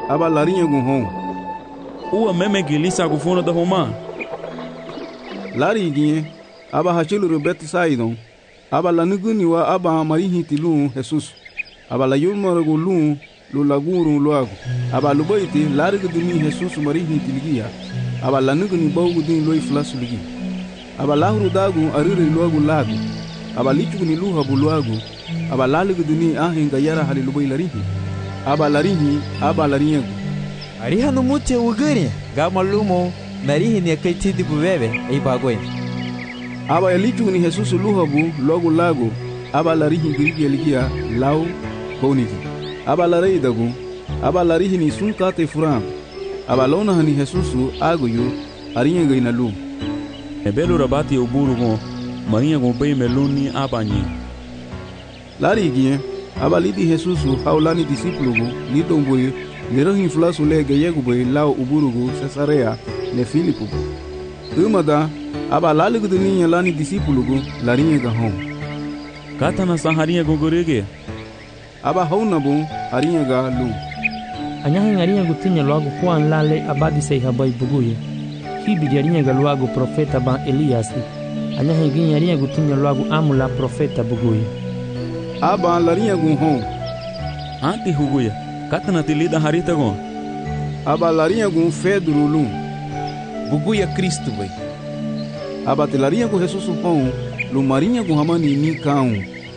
aba larinha gun hon. Uwa meme gilisa gufuno da Roma. Lari ginye aba hachiluru Betsaidon. Aba lanuguni wa aba marihi tilun Jesus. Aba la yulmaragu lun lu lagurun luagu. Aba lubaiti larigu duni Jesus marihi tiligia. Aba lanuguni baugu duni loi flasuligi. Aba lahuru dagu ariri luagu lagu. Aba lichuguni luha buluagu. Aba laligu duni ahinga yara hali lubai larihi. Aba larihi aba larinyagu. Ariha no mute uguri gama lumo narihi ni kaitidi bubebe ei bagoi. Aba lichuguni Jesus luha bu luagu lagu. Aba larihi girigi eligia lau boniti. Aba larei dagu. Aba larihi ni sunkate furam. Aba lona hani Jesus aguyu arinyaga inalu. Ebelu rabati uburu go marinha go bei meluni abanyi. Lari gie aba lidi Jesus haulani disipulugu lidomboy lirohin flasu lege yeguboy lao uburugu Cesarea le Filipu. Umada aba laligu dunia lani disipulugu larinha ga hon. Kata na saharinha go gorege. Aba haunabu arinha ga lu. Anyahin arinha gutinya logo kuan lale abadi sei habai buguye. Hibi arinha ga logo profeta ban Elias. Anyahin gin arinha gutinya logo amula profeta buguye. Aba larinha gun hon. Anti huguya. Kata na tilida harita go. Aba larinha gun Pedro lu. Buguya Cristo bai. Aba larinha gun Jesus hon. Lu marinha gun hamani ni kaun.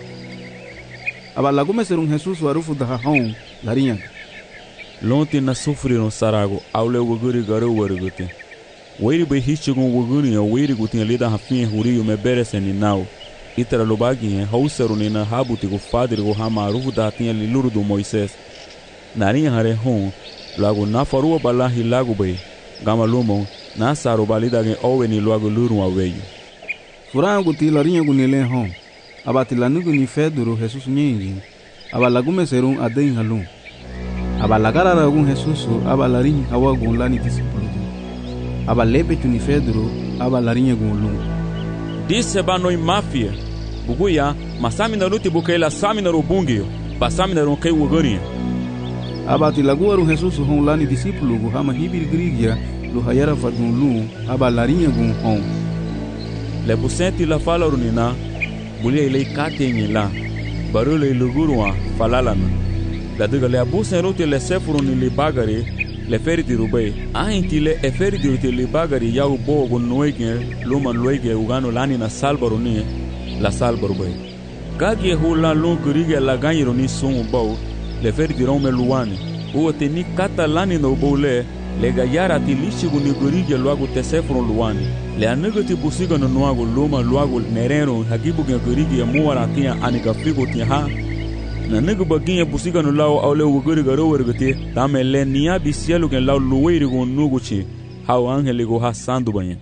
Aba lagume ser Jesus warufu da hon larinha. Lonte na sofreram sarago aule wuguri garu waruguti. Weiri bai hichigun wuguri ya weiri gutin lida hafin huriyo me bereseni nau. Itara lobagi hausaru nina habuti go fadri go hamarufu da tinha liluru do Moisés. Narinha hare hon lago na farua balahi lago bai. Gama lumo na saru balida gen oweni lago luru aweyu. Furangu ti larinha gunile hon. Aba tilanugu ni Pedro Jesus nyingi. Aba lagume serun adein halun. Aba lagarara gun Jesus aba larinha hawa gun lani disipulu. Aba lepe chuni Pedro aba larinha gun lun. Disse banoi mafia. Buguya masami na luti bukaila sami na rubungio. Basami na ronkei wuguri. Aba tilaguaru Jesus hon lani disipulu gu hama hibir grigia lu hayara fadun lun aba larinha gun hon. Le busenti la fala runina. Bulia ilei katengi la. Barule ilugurua falalana. La diga le abusen rote le sefuruni li bagari le feriti rubai. Ahinti le eferiti rote li bagari yau bogo nuege luman luege ugano lani na salbaruni la salbarubai. Kagi hula lun kurige la ganyironi sungu bau le feriti rome luwani. Uo teni kata lani no boule le gayara ti lishigu ni kurige luagu te sefurun luwani. Le anegati busiga no nuago luma luago nerero hagibu gen kurige ya muwara tia anika figo tia ha. Na negu baginha busiga no lau aule wuguri garo wergete tame le nia bisielu gen lau luweiri go nuguchi hau angeli go hasando banha.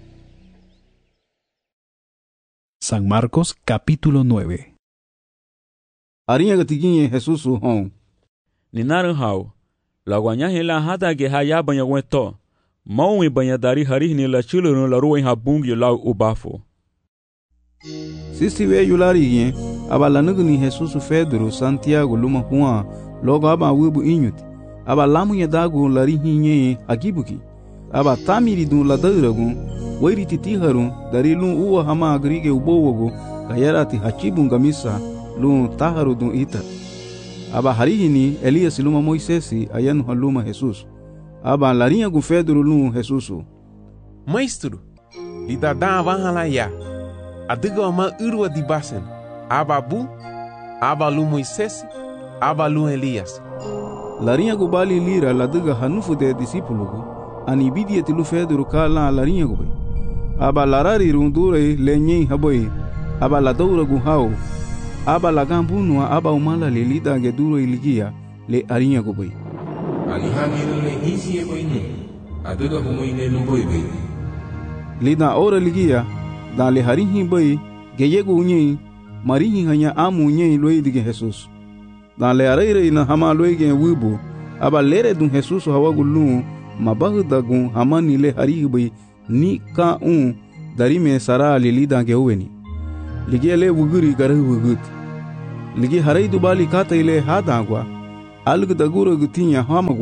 San Marcos capítulo 9. Arinha gatiginha Jesus hon. Ninaran hau la guanyahe la hata ge haya banha gweto maui banha dari harihni la chiluru la ruwa habungi lau ubafo. Sisi we yulari aba lanugu ni Jesus Pedro Santiago luma Juan logo aba wibu inyuti aba lamu ya dagu lari hinye agibuki aba tamiri dun la dairagu wairi titiharu dari lun uwa hama agrige ubowogo kayarati hachibun gamisa lun taharu dun ita aba harihini Elias luma Moisesi ayanu haluma Jesus aba larinha gu Pedro lun Jesus. Maestro lidada vahala ya adiga ama urwa di basen ababu abalu Moisés abalu Elias. Larinha gu bali lira ladiga hanufu de disipulugu ani bidia tilu Pedro kala larinha gu bai aba larari rundure lenye haboy aba la daura gu hau aba la gambunwa aba umala le lida ge duro iligia le arinha gu bai ani hangir le hisi e bai ni adiga humoine lumboy bai lida ora ligia dan le harihi bai geyegu unye marihi hanya amu unye loi dige Jesus dan le areire na hama loi ge wibu aba lere dun Jesus hawa gulu mabahda gun hamani le harihi bai ni ka dari me sara le lida ge uweni lige le wuguri garu wugut lige harai dubali kata ile hadagwa alg daguro gutinya hamagwa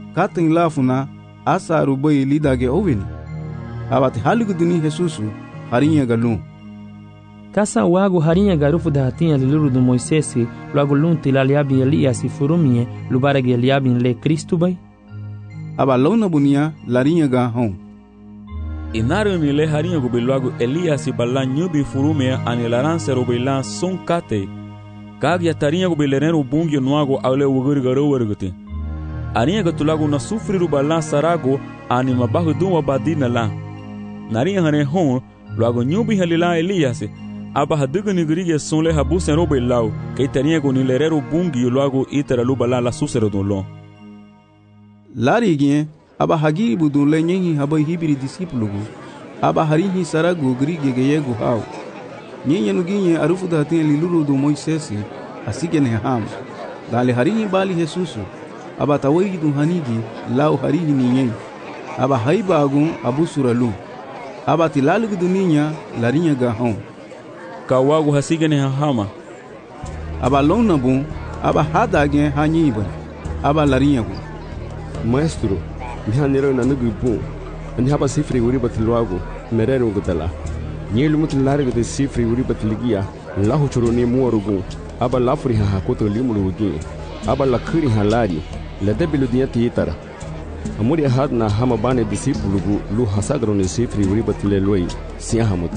katin lafuna asaru bai lidage oveni. Abati haliguduni Jesus harinha galum. Kasa wago harinha garufu da hatinha liluru do Moisés, logo lunti la liabin Elias e furumie, lubarage liabin le Cristo bai. Aba lona bunia larinha ga hon. Inaru ni le harinha go logo Elias e balla nyubi furumie anilaranse robelan son kate. Kagya tarinha go belereno bungio noago aule uguri garo werguti. Arinha go tulago na sufriru balla sarago anima bahu duma badina la. Narinha hane hon logo nyubi halila Elias aba hadugo ni gurige sonle habusen robelau que tarinha go ni lerero bungio logo itera lubala la susero don lo. Larigien aba hagi budun lenyi haba hibiri disiplugu aba harihi sarago gurige geyego hau. Nyenye nuginye arufu da hatinha liluru do Moisés asige ne ham. Dale harihi bali Jesus aba tawayi dun hanigi lau harihi ninyen aba haiba agun abu suralu aba tilalugu duninya larinha ga hon. Kawago hasige ne hama Aba lona bun aba hadage hanyiba aba larinha gu. Maestro, mihanero na nugu bun ani haba sifri uri batiluago merero gudala nyelu mutilarga de sifri uri batiligia lahu churoni muarugu aba lafuri ha hakoto limulugi aba lakuri halari la debilu diati itara amuri had na hama bane disipulugu lu hasagro ne sifri uri batileloi siahamut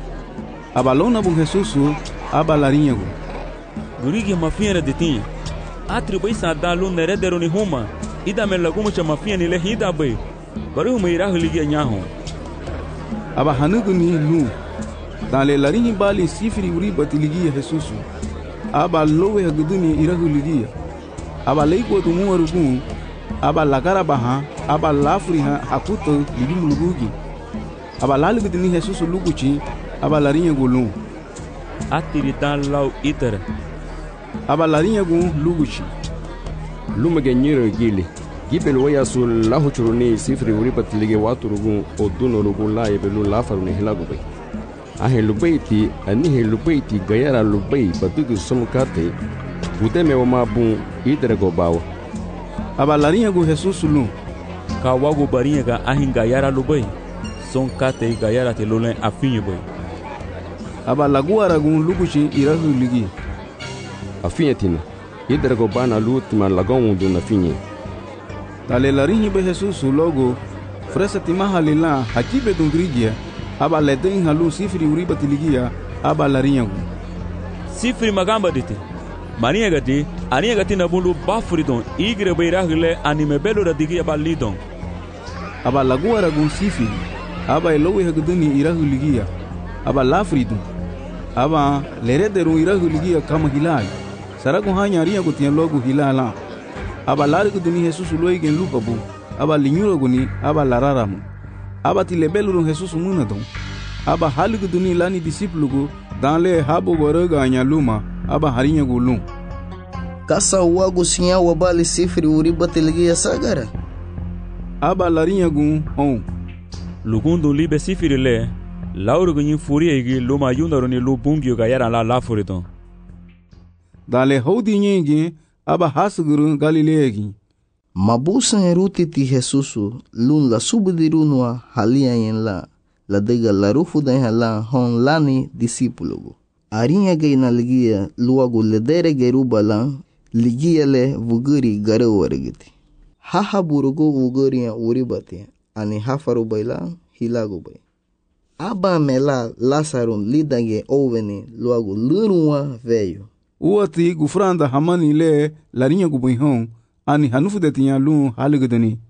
Aba lona bun Jesus aba larinha gu. gurige mafiera de tinha atribuí sada lu neredero ni huma ida melagumo chama fia ni le hida bai baru meira ligia nyaho Aba hanugu ni lu dale larinha bali sifri uri batiligia Jesus aba lowe haguduni irahu ligia aba leiko tu muarugu aba lagara baha aba lafuri ha hakuto lidimulugugi aba lalugu ni Jesus luguchi aba larinha gulu atiri dan lau itera aba larinha gu luguchi lumage nyiro gili gibel waya sul lahu churoni sifri uri batilige waturugu oduno rugu la ebelu lafaru ne hilagu bai ahe lubaiti ani he lubaiti gayara lubai batugu somukate udeme wama bun idere go bawa aba larinha gu Jesus lu kawago barinha ga ahin gayara lubai son kate gayara te lolen afinho bai aba laguara gu luguchi irahu ligi afinyetina idere go bana lutima lagon du na finye dale larinha be Jesus logo fresa timahalila hakibe dungrigia aba leden halu sifri uri batiligia aba larinha gu sifri magamba dite marinha gati arinha gati na bulu bafridon igre beiragile anime belo radigi aba lidon aba laguara gu sifri aba elowe haguduni irahu ligia aba lafridon aba leredero irahu ligia kama hilal saragu hanya arinha gu tian logo hilala aba larigu duni Jesus loigen lupabu aba linyuro guni aba lararamu aba tilebelu Jesus munadon aba haligu duni lani disiplugu danle habo goroga anya luma aba harinha gu lum Kasa wago sinya wabali sifri uri batiligia sagara aba larinha gu on lugundo libe sifri le lauro gunyin furie igi luma yundaro ni lu bungio gayara la lafuridon dale hodi nyingi aba hasuguru galileegi mabusan erutiti Jesusu lun la subdirunwa halia yen la dega la rufu da hala hon lani disipulugu arinha gaina ligia luagu ledere geruba la ligia le vuguri garo wargiti haha burugu vuguri uribati ani hafaru baila hilagu bai aba mela Lazarun lidage oveni luagu lurunwa veio uati gufranda hamani le larinha gu buihon ani hanufu de tinha lu haligudani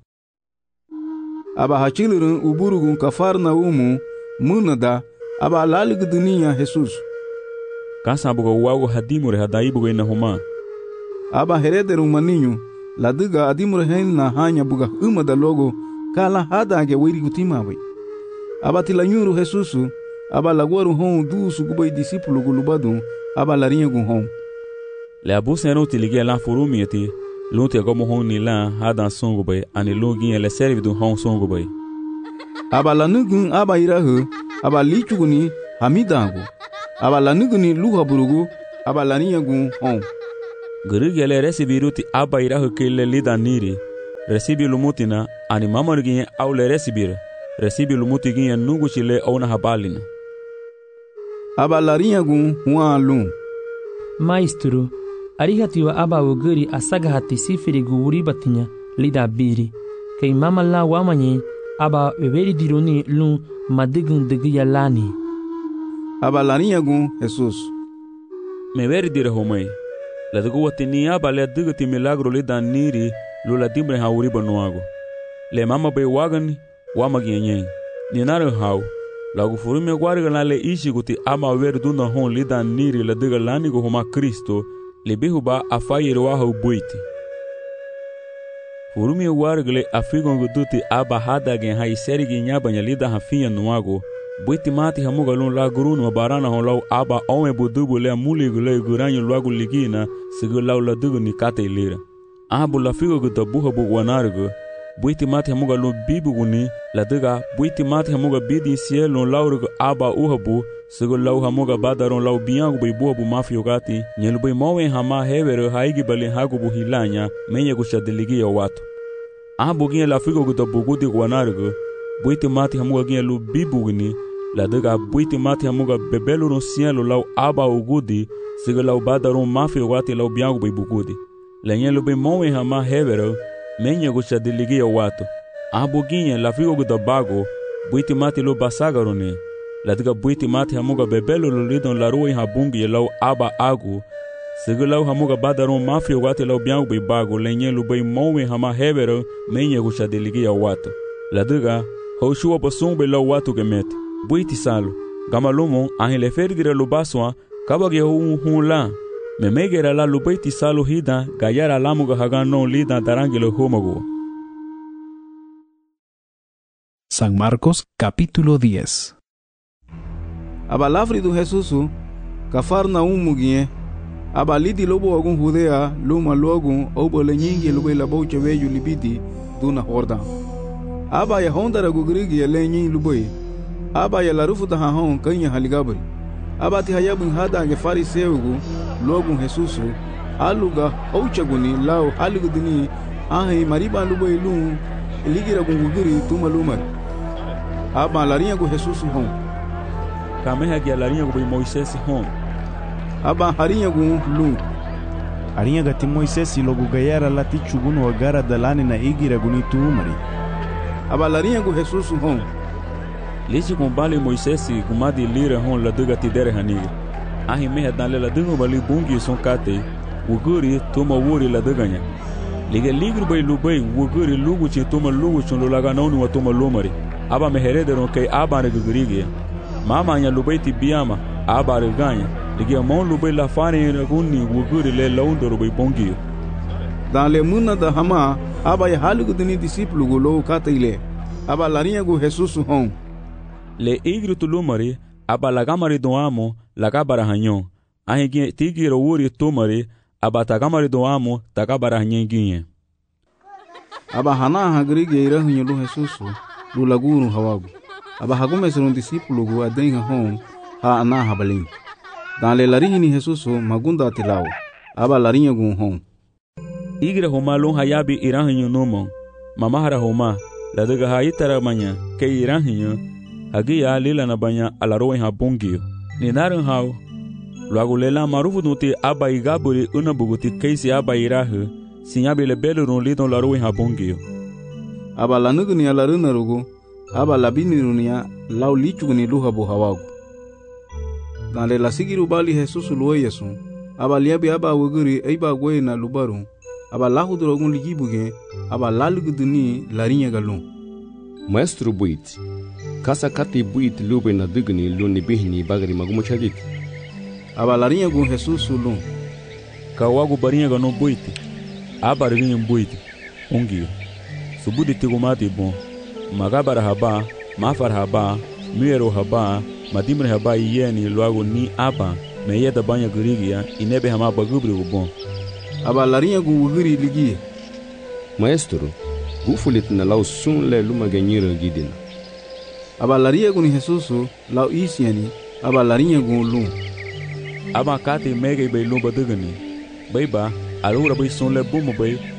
aba hachilurun uburugun kafarna umu munada aba laliguduniya Jesus kasa bugo wago hadimure hadai bugo ina homa aba herederu maninho ladiga adimure hen na hanya buga umada logo kala hadage wiri gutima bai aba tilanyuru Jesus aba lagoru hon dusu gubai disipulu gulubadu aba larinha gu hon le abusen ro tiligia la furumieti lonte como hon ni la hadan songo bai ani login le serve du hon songo bai aba lanugun aba irahu aba lichuguni hamidangu aba lanuguni luha burugu aba larinha gu hon gurigele resibiruti aba irahu kele lidaniri recibe lumutina ani mamarigin au le recibir recibe lumutigin nugu chile au na habalina aba larinha gun huan lum Maestro, arihatiwa aba wuguri asaga hati sifiri guwuri batinya lida biri. Kay mama la wamanye aba weberi dironi lum madigun digi ya lani. Aba larinha gun Jesus. Meweri dire homai. La dugu watini aba le digati milagro lida niri lula dimre hauri banuago. Le mama bay wagan wamagianye. Ninaro hau. Lagu furume guarga na le ishi guti ama weri duna hon lida niri la diga lani go homa Kristo le bihuba afayiri wa hau buiti. Furume guarga le afigon guduti aba hadagen hai serigi nyabanya lida hafiya nuago buiti mati hamuga lun la gurun wa barana hon lau aba ome budubu le muligu le guranyo luagu ligina sigu lau la digu ni kate ilira. Abu la figo gutabuha bu wanargo buiti mati hamuga lun bibu guni la diga buiti mati hamuga bidi siel lun laurgo aba uhabu sigu lau hamuga badaron lau biyangu bai buhabu mafio gati nyelu bai mawe hama hevero haigi bali hagu bu hilanya menye gushadiligi ya watu. Abu gine la figo gutabugu di wanargo buiti mati hamuga gine lu bibu guni la diga buiti mati hamuga bebelu no sielo lau aba ugudi sigu lau badaron mafio gati lau biyangu bai bugudi. La nyelu bai mawe hama hevero menye gushadiligi ya watu. Abu gine la figo gutabago buiti mati lu basagarone la diga buiti mati hamuga bebelu lu lidon la ruwa habungi ya lau aba agu sigu lau hamuga badaron mafio gati lau biyangu bai bago la nyelu bai mawe hama hevero menye gushadiligi ya watu. La diga hoshua pasung bai lau watu gemeti buiti salu gamalumo ahin le ferdire lu baswa kabage hun la memegera la lu buiti salu hida gayara lamuga hagano lida darangelo homago. San Marcos capítulo 10. Abalafri do Jesusu Cafarnaum mugie abalidi lobo agun Judea luma logun obole nyingi lobe labo cheveju libidi duna horda aba ya hondara gugrigi lenyi luboy aba ya larufu ta hon kanya haligabri aba ti hayabun hada ge fariseugu logun Jesusu aluga ouchaguni lao alugudini ahi mariba luboy lum eligira gungugiri tumalumar aba larinha go Jesusu hon Kameha ge larinha go Moisés hon aba harinha go lum harinha gati Moisés logo gayara lati chugunu agara dalani na igira guni tumari aba larinha go Jesusu hon Lisi kumbali Moisés gumadi lira hon la duga tidere haniga ahi meha dale la duga bali bungi son kate uguri tuma wuri la duganya liga ligru bay lubai uguri lugu chi tuma lugu chun lulaga nauni wa tuma lumari aba meherederon kay aba ne gugurige mama nya lubai ti biyama aba reganya liga mon lubai la fane raguni uguri le laundoro bay bongi dans le muna da hama aba ya halugu dini disciplu go lo kate ile aba larinha go Jesusu hon le igru tulumari aba lagamari do amo lagabara hanyon ahi tigiro wuri tumari aba tagamari do amo tagabara hanyenginye aba hana hagrige irahinyo lu Jesusu lu laguru hawagu aba hagume serun discipulu go adenga hon ha ana habalin dans le larinhi Jesusu magunda tilao aba larinha gun hon igre homa lon hayabi irahinyo nomon mamahara homa la daga hayitara manya ke irahinyo hagia lila na banya alaroen habungio ni naran hau luago lela marufu nuti aba igaburi una buguti keisi aba irahu sinyabi le belurun lidon laroen habungio aba lanugni alaruna rugo aba labinirunia lau lichugni luhabu hawagu dale la sigiru bali Jesusu luoyesu aba liabi aba wuguri eiba gwe na lubaru aba lahudrogun ligibuge aba laluguduni larinha galun Maestro buit kasa kati buit lube na digni luni bihni bagari magumo chadit aba larinha gun Jesusu lum kawagu barinha gano buit aba rinha buit ungio subudi tigumati bon magabara haba mafar haba miero haba madimre haba yeni luago ni aba meyeda banya gurigia inebe hama bagubri bon aba larinha gun wuguri ligie Maestro gufulit na lau sun le luma ganyira gidina aba larinha gun Jesusu lau isiani aba larinha gun lum aba kati mege bay lumba dugani bayba alura bay sun le bumo bay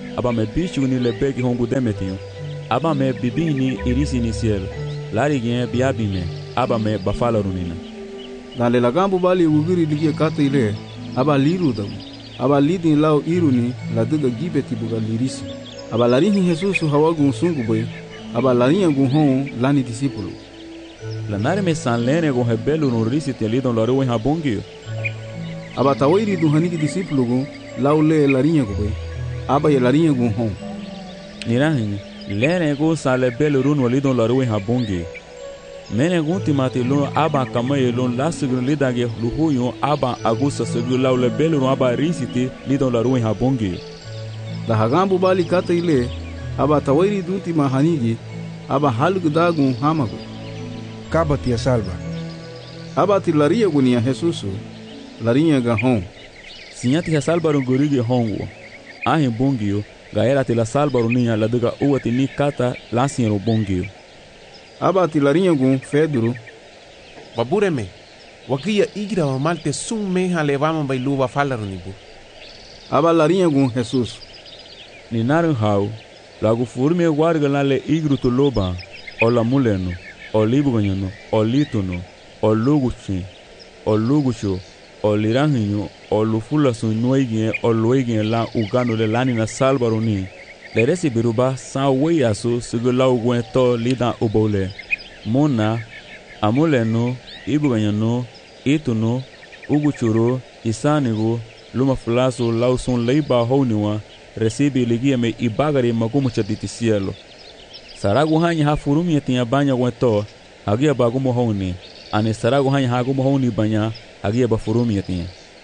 aba me bichu ni le begi hongu demetinho, aba me bibini irisi ni cielo, larigien biabime, aba me bafala runina. Dale la gambu bali ugiri ligie kata ile, aba liru dabu, aba lidin lao iruni la duga gibeti buga lirisi. Aba larihi Jesus hawagun sungu boy, aba larinha gun hon lani discípulo. La nare me san lene gun hebelu no risi te lidon la ruin habongio. Aba tawairi du haniki discípulo gun lao le larinha gun boy, aba ye larinha gun hon. Nirahin, lene gun san le belu run lidon la ruin habongio. Mene gun timati lun aba kamaye lun lasigun lidage luhuyo aba agusa segu lao le belu run aba risi te lidon la ruin habongio. Da hagambu bali kata ile, aba tawairi dunti mahanigi, aba halug dagun hamagu. Kaba tia salva. Aba ti laria gunia Jesusu, larinha ga hon. Sinyati ya salva rungurigi hongo. Ahin bongio, gaera ti la salva runia la duga uati ni kata lasin bongio. Aba ti larinha gun Pedro. Babureme, wakia igra wa malte sum meha levama bailuva falarunibu. Aba larinha gun Jesus. Ni narin hau, lagu furme warga la le igru to loba, o la muleno, o libuganyano, o lituno, o luguchi, o lugucho, o liranhinyo, o lufula sunuigien, o luigien la ugano le lani na salbaroni. Le resi biruba sa weyasu sigula ugwen to lidan ubole. Mona, amuleno, ibuganyano, ituno, uguchuro, isanigo, luma fulaso lausun leiba honiwa, recibe ligia me ibagari magumu chaditi cielo. Saragu hanya ha furumi tinha banya wento, hagia bagumu honi. Ane saragu hanya hagumu honi banya, hagia ba furumi tinha.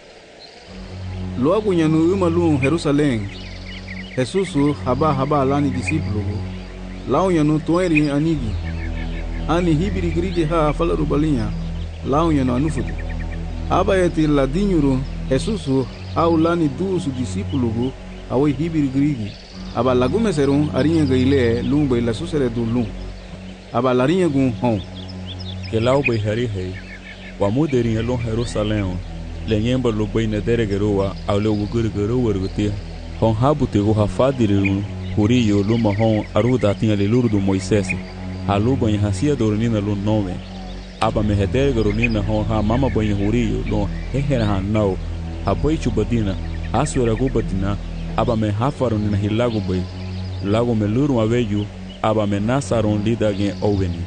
Logo nyanu umalun Jerusalém. Jesusu haba lani discípulo. Lao nyanu toeri anigi. Ani hibiri grige ha falaru balinha. Lao nyanu anufudu. Aba eti ladinyuru Jesusu au lani dusu discípulo awe hibiri grigi. Aba lagume serun arinha gaile lumba ila susere du lum. Aba larinha gun hon. Que lau bai hari hei. Wa muderinha lon Jerusalém. Lenyemba lo bai na deregeroa au le ugurigero wargutia. Hon habute go hafadiru huriyo luma hon aruda tinha le luru do Moisés. Haluba em hasia dornina lo nome. Aba me hedergero nina hon ha mama bai huriyo lo hehera hanau. Abai chubadina asura gubadina. Aba me hafaron na hilago bai. Lago me luru aweju. Aba me nasaron lidagen oveni.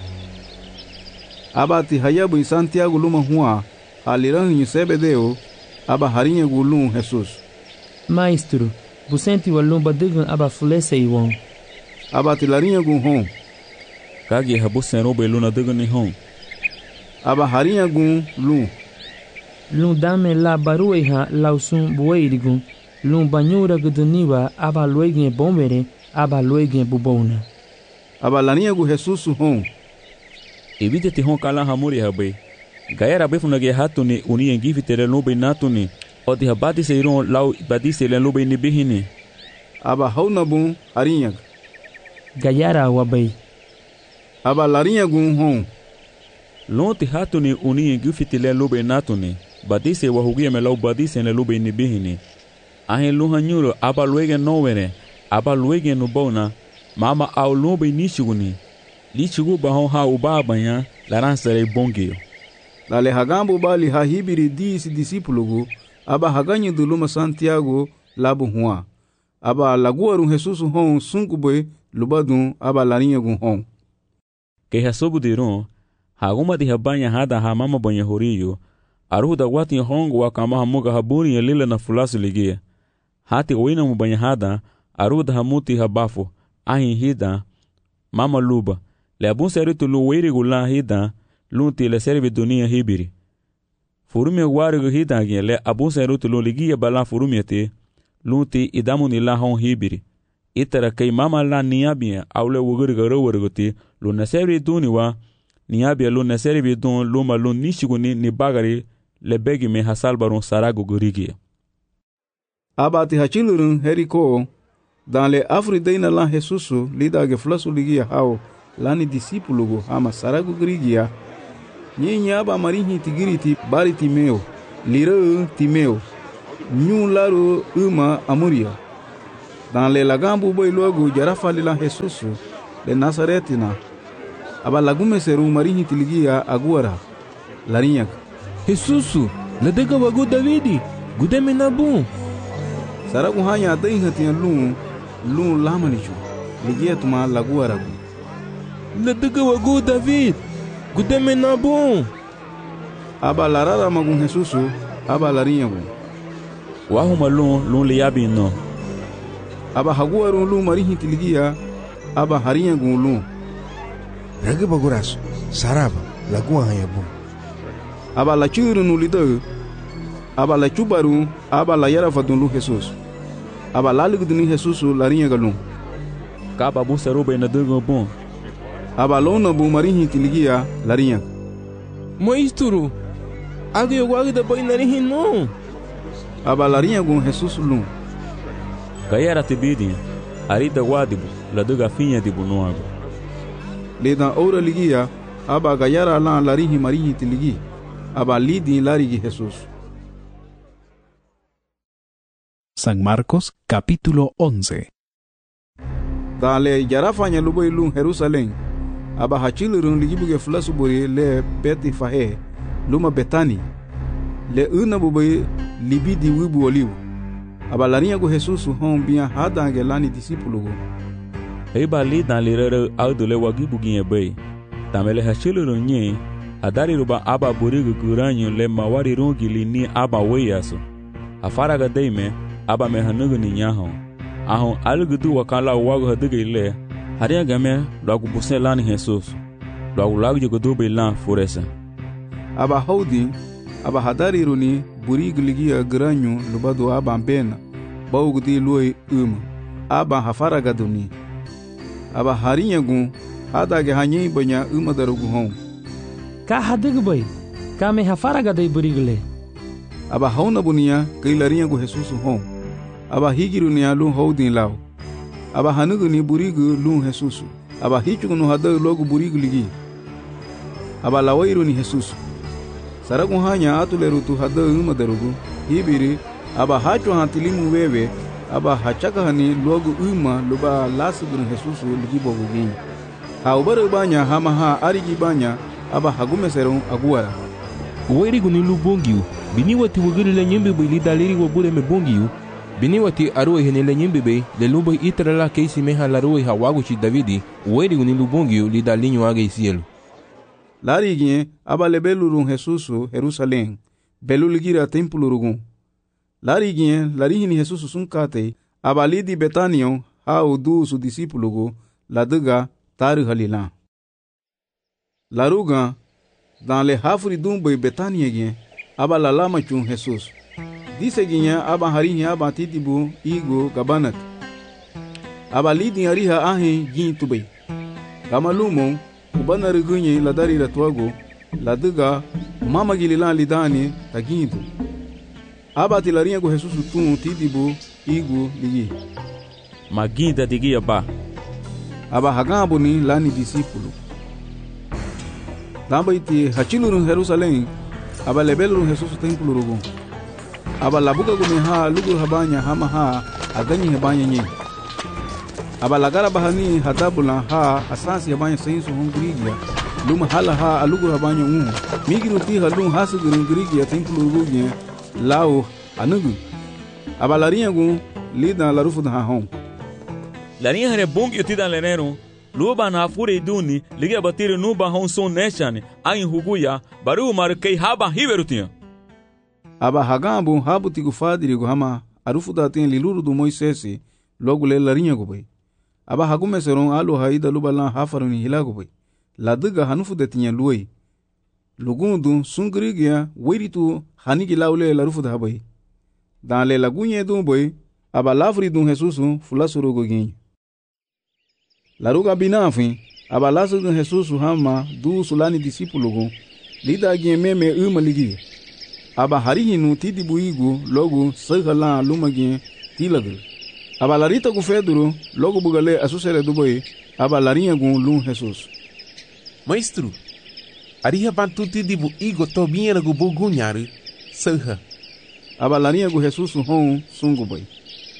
Aba ti hayabu em Santiago luma hua. Aliran em Sebedeu. Aba harinha gulum Jesus. Maestro, busenti walumba digan aba fulese iwon. Aba ti larinha gun hon. Kagi habusen robe luna digan ni hon. Aba harinha gun lum. Lum dame la barueha lausun bueirigun. Lum banyura guduniwa aba luegen bombere aba luegen bubona. Aba larinha gu Jesus hon. Evite ti hon kala hamuri habe. Gaera befunage hatuni uni engivi tere lube natuni. Odi habati seiron lau badise le lube ni bihini. Aba hauna bun harinha. Gayara wabai. Aba larinha gun hon. Lonti hatuni uni engivi tere lube natuni. Badise wahugia me lau badise le lube ni bihini. Ahen luhanyuro aba luegen novere. Aba luegen nubona. Mama au lube nishiguni. Lichigu bahon ha ubabanya laransere bongio. Lale hagambo bali hahibiri disi discípulo aba haganyi duluma Santiago labu hua. Aba laguaru Jesus hon sunkuboy lubadun aba larinha gun hon. Que hasobu diron, haguma di habanya hada hamama banya horiyo, aruda wati hongo wakama hamuga haburi ya lila na fulasu ligia. Hati oina mubanya hada, aruda hamuti habafu, ahin hida, mama luba, le abun seritu luwiri gula hida, lunti le servi dunia hibiri. Furumia warigu hidagien le abun serutu lo ligia bala furumia te, lunti idamuni la hon hibiri. Itara kei mama la niabia au le wuguriga rawariguti lo naservi duniwa, niabia lo naservi dun luma lo nishiguni ni bagari le begi me hasalbarun saragu gurigia. Abati hachilurun heriko, dan le afrideina la Jesusu lidage flasu ligia hao lani discípulo ama saragu gurigia. Nyinya aba marihi tigiriti bari timeo, lira timeo, nyu laro uma amuria. Dan le lagambu boi logo jarafa lila Jesus le Nazaretina. Aba lagume seru marihi tiligia aguara. Larinyak. Jesus, la dega wagu Davidi, gudeme na bom. Saragu hanya adai hatian lun lamanichu. Ligia tuma laguara. La dega wagu David, gudeme na bom. Aba larara magun Jesus, aba larinyagu. Wahuma lun liabi no. Aba haguaru lun marihi tiligia, aba harinyagu lun. Rage baguraço, sarava, lagoa hanya bom. Aba la churu no lido, aba la chubaru, aba la yara fadun Jesus. Aba la ligudni Jesus larinha galum. Kaba busaru bem na durgo bom. Aba lona bu marihi tiligia larinha. Moisturu, agi eu guardo da boi narihin não. Aba larinha com Jesus lum. Gayara tibidi, arida wadibu, la duga finha de bunuago. Leda ora ligia, aba gayara la larihi marihi tiligi. Aba lidi larigi Jesus. San Marcos capítulo 11. Dale yarafanya luboi lum Jerusalém. Aba hachilurun ligibuge flasuburi le beti fahe. Luma Betani. Le una bubai libidi wibu oliu. Aba larinha go Jesus hon bia hadange lani discípulo. Eba li dan lirere audu le wagibuginye bay. Tamele hachilurun nye. Adari ruba aba burigu kuranyu le mawari rungi li ni aba weyasu. Afaraga deime aba me hanugu ni nyahon. Ahon alugudu wakala wagu haduge le. Haria game logo busen lani Jesus. Logo jogodu be lan furesa. Aba holding aba hadari runi burigu ligia granyu lubadu aba mbena. Baugudi luoi aba hafaraga duni. Aba harinha gun adage hanyi banya darugu hon. Ka hadig boy, ka me hafaraga dai burigle. Aba hauna bunia kai larinha gu Jesus hon. Aba higiru ni alu holding lao. Aba hanugu ni burigu lu Jesus. Aba hichugu no hada logo burigu ligi. Aba lawairu ni Jesus. Saragu hanya atuleru tu hada darugu. Hibiri aba hachu hantilimu wewe. Aba hachaka hani logo luba lasugun Jesus ligi bogugi. Ha ubaru banya hama ha arigi banya. Aba hagume serun aguara. Uwerigu ni lubongiu. Bini wati wugiri le nyembe bai li daliri wabure me bongiu. Bini wati aruwe hene le nyembe bai le lumbo itra la keisi meha laruwe hawagu chi Davidi. Uwerigu ni lubongiu li dalinyu aga isielu. Lari gien aba le belurun Jesus Jerusalém. Belu ligira templo rugun. Lari gien lari hini Jesus sunkate. Aba li di Betanion ha udu su discípulo go la duga taru halila. Laruga dans le hafri dumbe Betania gien aba la lama chun Jesus. Dise gien aba harihi aba titibu igo gabanat. Aba lidi ariha ahe gin tubei. Gamalumo ubana rigunye la dari ratuago la duga mama gilila lidani tagindu. Aba tilarinha go Jesus tun titibu igo ligi. Maginda digia ba. Aba hagambo ni lani discípulo. Damba iti hachilurun Jerusalém. Aba lebelurun Jesus templo rugun. Aba labuka gumi ha lugur habanya hama ha aganyi habanya nye. Aba lagara bahani hadabula ha asansi habanya sainsu hungrigia. Luma hala ha alugur habanya Migiru ti halun hasugurun grigia templo rugun lao anugu. Aba larinha gun lida larufu da hon. Larinha hare bongi utida lenero. Luba na fure duni liga batire nuba hon son neshane ain huguya baru markei haba hiverutinha. Aba hagambu habu tigu fadiri go hama arufu da ten liluru do Moisés logo le larinha go bai. Aba hagume seron alu haida luba lan hafaruni hilago bai. La duga hanufu de tinha luoi. Lugundu sungrigia wiritu hanigi laule larufu da bai. Dan le lagunye dun bai aba lafri dun Jesus fulasuru go gin. Laruga binafin aba lasu dun Jesus hama du sulani discípulo go lida gin meme ligi. Aba harihinu tidibu igu logo sagala lumagin tilagu. Aba larita gu feduro logo bugale asusere duboy aba larinha gu lum Jesus. Maestro, ariha bantu tidibu igu tobinha gu bugunyaru saha. Aba larinha gu Jesus hon sungu boy.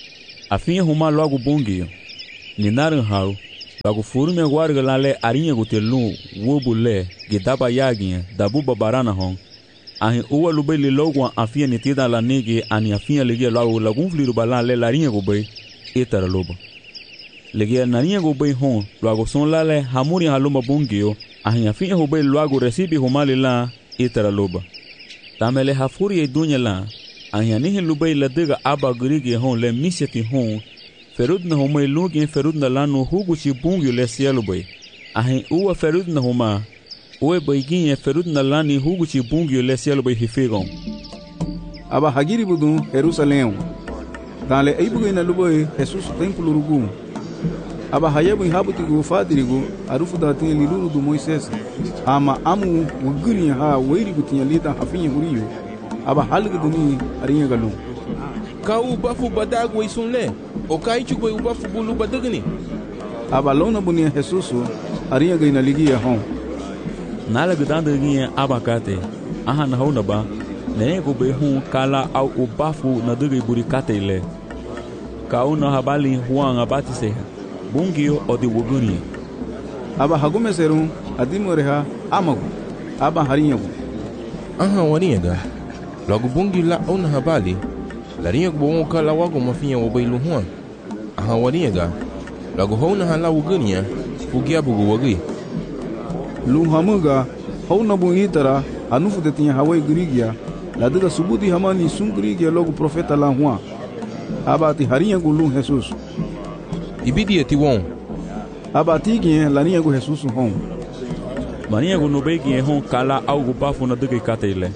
Afinha huma logo bongio. Ninaran hau. Logo furume guarga lale arinha gutelun wobule gidaba yaginha dabu babarana hon. Ahin uwa lube li logo afia nitida la nege ani afia ligia logo lagun fliru balan le larinha gubei etara loba. Ligia narinha gubei hon logo son lale hamuri haluma bongio ahin afia gubei logo recibe humali la etara loba. Tamele hafuri e dunya la ahin anihin lubei la diga aba grige hon le miseti hon ferud na homa ilugi ferud na lanu hugu chi bungio le cielo bai. Ahin uwa ferud na homa uwe baiginha ferud na lani hugu chi bungio le cielo bai hifegon. Aba hagiri budun Jerusalém. Dale eibugo na lubai Jesus templo rugu. Aba hayabu habutigo fadirigo arufu da tin liluru do Moisés. Ama amu wuguri ha weirigo tinha lita hafinha guriyo. Aba halga duni arinha galu. Kau bafu badago isunle. O kai chugo u bafu bulu badagni. Aba lona bunia Jesus arinha gaina ligia hon. Nala gudanda ginha abakate. Aha na hona ba. Ne go be hun kala au u bafu na dugi burikate ile. Kau na habali huang abati seha. Bungio o di wuguni. Aba hagume serum adimoreha amagu. Aba harinhagu. Aha waniga. Logo bungi la ona habali. Larinha gbo kala wago mafinha wo bailu huan. Aha waniga. Logo hona hala wugania. Fugia bugu wagi. Luhamuga hona bu itara anufu de tinha hawai grigia. La diga subudi hamani sungrigia logo profeta la huan. Aba ti harinhagu lu Jesus. Ibidi eti won. Aba tiguinha larinhagu Jesus hon. Marinhagu no beiguinha hon kala algo bafu na diga ikate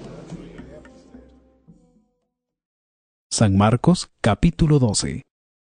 San Marcos capítulo 12.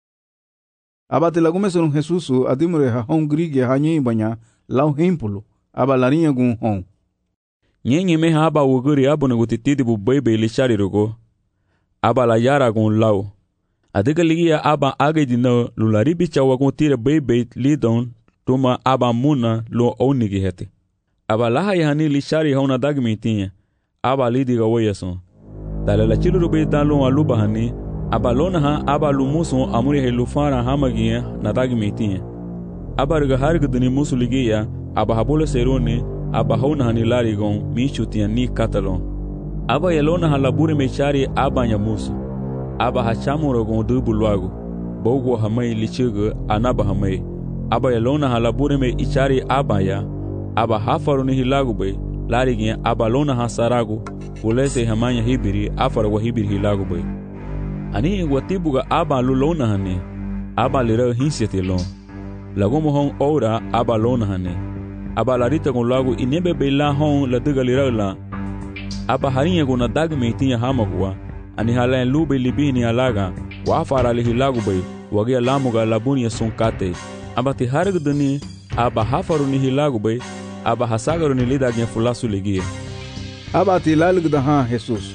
Aba te lagume son Jesus adimure ha hon grigia hanyi banya lau hempulo. Aba larinhagu hon. Nyenye me aba wuguri abuna gutitidi bu bebe lishari rogo. Aba la yara gun lau. Adiga ligia aba age dina lulari bicha wagun tire bebe lidon tuma aba muna lo onigi hete. Aba laha yahani lishari hauna dagmitinha. Aba lidiga wayason. Dale la chiluru be dalon aluba hani. Aba lona ha aba lumuson amuri he lufara hamagia na dagmitinha. Aba riga harga dini musu ligia aba habole serone aba hauna hani larigon michutia ni katalon. Aba yelona halaburi mechari aba nyamusu. Aba hachamuro gon dubu luago. Bogo hamai lichiga anaba hamai. Aba yelona halabure me ichari aba ya. Aba hafaru ni hilago bay. Larigin aba lona hasarago. Ulese hamanya hibiri afara wa hibiri hilago bay. Ani watibuga aba lulona hane. Aba lira hinsete lon. Lagomo hon ora aba lona hane. Aba larita gon lago inebe bay la hon la diga lira la. Aba harinha gon na dagme tinha hamagwa. Ani halain lube libini alaga wa afara lihilago bay wagia lamuga labunia sunkate. Aba ti hargdani aba hafaru ni hilago bay aba hasagaru ni lidagnya fulasu ligia. Aba ti lalgda ha Jesus.